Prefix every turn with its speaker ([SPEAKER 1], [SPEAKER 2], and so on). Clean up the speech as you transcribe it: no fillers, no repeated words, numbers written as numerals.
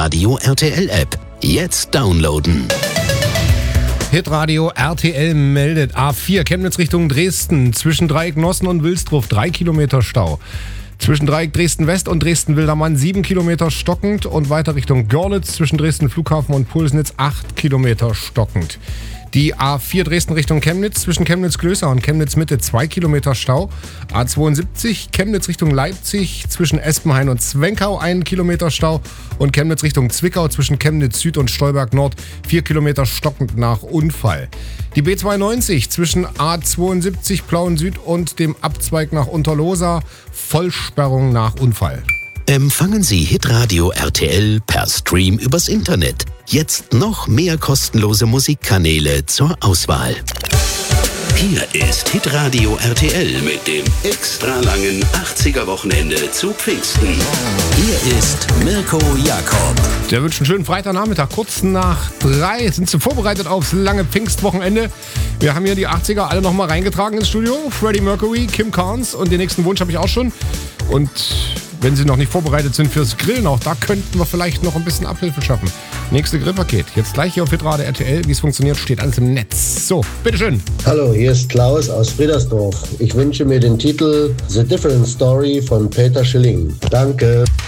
[SPEAKER 1] Hitradio RTL App. Jetzt downloaden.
[SPEAKER 2] Hitradio RTL meldet A4 Chemnitz Richtung Dresden. Zwischen Dreieck Nossen und Wilsdruff 3 Kilometer Stau. Zwischen Dreieck Dresden West und Dresden Wildermann 7 Kilometer stockend und weiter Richtung Görlitz zwischen Dresden Flughafen und Pulsnitz 8 Kilometer stockend. Die A4 Dresden Richtung Chemnitz zwischen Chemnitz-Klößer und Chemnitz-Mitte 2 Kilometer Stau. A72 Chemnitz Richtung Leipzig zwischen Espenhain und Zwenkau 1 Kilometer Stau. Und Chemnitz Richtung Zwickau zwischen Chemnitz Süd und Stolberg Nord 4 Kilometer stockend nach Unfall. Die B92 zwischen A72 Plauen Süd und dem Abzweig nach Unterlohsa Vollsperrung nach Unfall.
[SPEAKER 1] Empfangen Sie Hitradio RTL per Stream übers Internet. Jetzt noch mehr kostenlose Musikkanäle zur Auswahl. Hier ist Hitradio RTL mit dem extra langen 80er-Wochenende zu Pfingsten. Hier ist Mirko Jakob.
[SPEAKER 2] Der wünscht einen schönen Freitagnachmittag. Kurz nach 3 sind Sie vorbereitet aufs lange Pfingstwochenende. Wir haben hier die 80er alle nochmal reingetragen ins Studio. Freddie Mercury, Kim Carnes und den nächsten Wunsch habe ich auch schon. Und wenn Sie noch nicht vorbereitet sind fürs Grillen, auch da könnten wir vielleicht noch ein bisschen Abhilfe schaffen. Nächste Grillpaket. Jetzt gleich hier auf Hitradio RTL. Wie es funktioniert, steht alles im Netz. So, bitteschön.
[SPEAKER 3] Hallo, hier ist Klaus aus Friedersdorf. Ich wünsche mir den Titel The Different Story von Peter Schilling. Danke.